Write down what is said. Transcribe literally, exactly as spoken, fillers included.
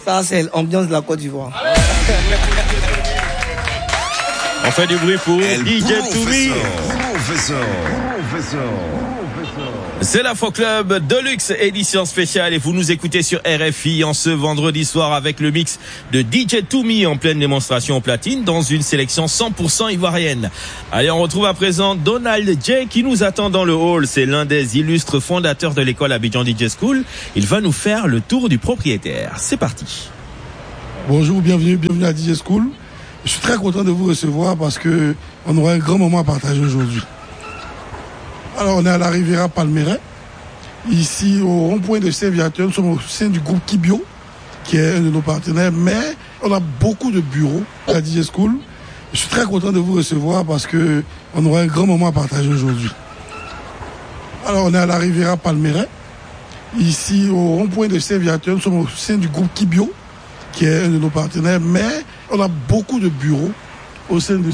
Ça, c'est l'ambiance de la Côte d'Ivoire. On fait du bruit pour El D J Toumi. Professeur. Professeur. C'est l'Afro Club Deluxe édition spéciale et vous nous écoutez sur R F I en ce vendredi soir avec le mix de D J Toumi en pleine démonstration au platine dans une sélection cent pour cent ivoirienne. Allez, on retrouve à présent Donald J qui nous attend dans le hall. C'est l'un des illustres fondateurs de l'école Abidjan D J School. Il va nous faire le tour du propriétaire. C'est parti. Bonjour, bienvenue, bienvenue à D J School. Je suis très content de vous recevoir parce que on aura un grand moment à partager aujourd'hui. Alors, on est à la Riviera Palmeraie, ici au rond-point de Saint-Viateur. Nous sommes au sein du groupe Kibio, qui est un de nos partenaires, mais on a beaucoup de bureaux à D J School. Je suis très content de vous recevoir parce que on aura un grand moment à partager aujourd'hui. Alors, on est à la Riviera Palmeraie, ici au rond-point de Saint-Viateur. Nous sommes au sein du groupe Kibio, qui est un de nos partenaires, mais on a beaucoup de bureaux au sein de